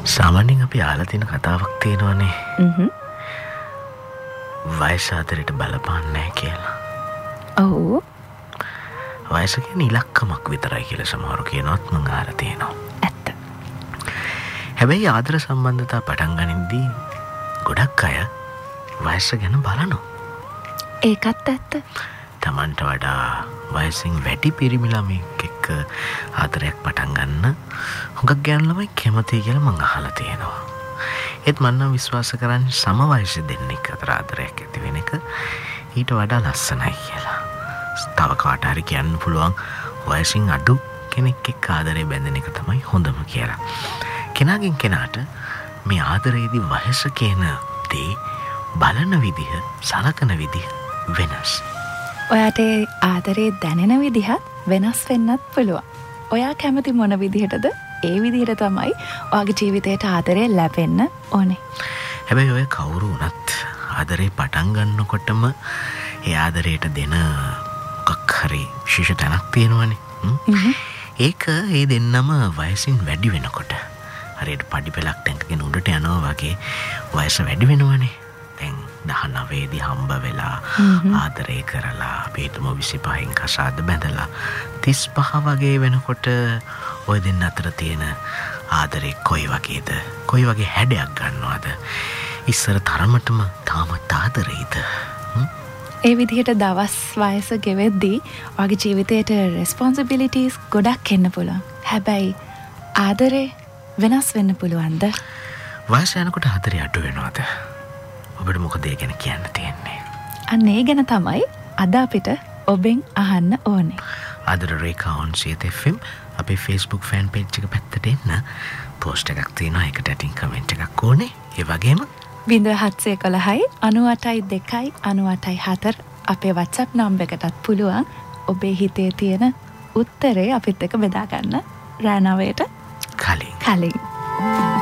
සාමාන්‍යයෙන් අපි අහලා තියෙන කතාවක් තියෙනවනේ. වයස ආදරයට බලපාන්නේ නැහැ කියලා. ඔව්. වයස කියන්නේ ඉලක්කමක් විතරයි කියලා සමහරු කියනවත් මම අහලා තියෙනවා. ඇත්ත. හැබැයි ආදර සම්බන්ධතා පටන් ගනිද්දී ගොඩක් අය වයස ගැන බලනවා. ඒකත් ඇත්ත. තමන්ට වඩා වයසින් වැඩි පිරිමි ළමයෙක් එක්ක ආදරයක් පටන් ගන්න හුඟක් ගෑනු ළමයි කැමතියි කියලා මං අහලා තියෙනවා. ඒත් මම නම් විශ්වාස කරන්නේ සම වයස දෙන්නෙක් අතර ආදරයක් ඇති වෙන එක ඊට වඩා ලස්සනයි කියලා. තව කාට හරි කියන්න පුළුවන් වයසින් අඩු කෙනෙක් එක්ක ආදරේ බැඳෙන එක තමයි හොඳම කියලා. කෙනාගෙන් කෙනාට මේ ආදරයේදී වයස කියන දේ බලන විදිහ, සලකන විදිහ වෙනස්. ඔයාට ආදරේ දැනෙන විදිහත් වෙනස් වෙන්නත් පුළුවන්. ඔයා කැමති මොන විදිහටද ඒ විදිහට තමයි ඔයාගේ ජීවිතයට ආදරේ ලැබෙන්න ඕනේ. හැබැයි ඔය කවුරු වුණත් ආදරේ පටන් ගන්නකොටම ඒ ආදරයට දෙන මොකක් හරි විශේෂ තැනක් තියෙනවනේ. ඒක ඒ දෙන්නම වයසින් වැඩි වෙනකොට හරියට පඩි පෙළක් ටැංකගෙන උඩට යනවා වගේ වයස වැඩි වෙනවනේ. දැන් 19 දී හම්බ වෙලා ආදරේ කරලා අපිටම 25න් කසාද බැඳලා 35 වගේ වෙනකොට ඔය දෙන්න අතර තියෙන ආදරේ කොයි වගේද, කොයි වගේ හැඩයක් ගන්නවද, ඉස්සර තරමටම තාමත් ආදරේද? ඒ විදිහට දවස් වයස ගෙවෙද්දී ඔයාගේ ජීවිතේට රෙස්පොන්සිබිලිටීස් ගොඩක් එන්න පුළුවන්. හැබැයි ආදරේ වෙනස් වෙන්න පුළුවන්ද? වයස යනකොට ආදරේ අඩු වෙනවද? ඔබට මොකද ඒ ගැන කියන්න තියෙන්නේ? අන්න ඒ ගැන තමයි අද අපිට ඔබෙන් අහන්න ඕනේ. ආදර රේඛා on Siyeth FM අපේ Facebook fan page එක පැත්තට එන්න post එකක් තියෙනවා. ඒකට ඇටින් comment එකක් ඕනේ. ඒ වගේම 0711 98 2 98 4 අපේ WhatsApp number එකටත් පුළුවන් ඔබේ හිතේ තියෙන උත්තරේ අපිත් එක්ක බෙදා ගන්න රෑ 9ට කලින්.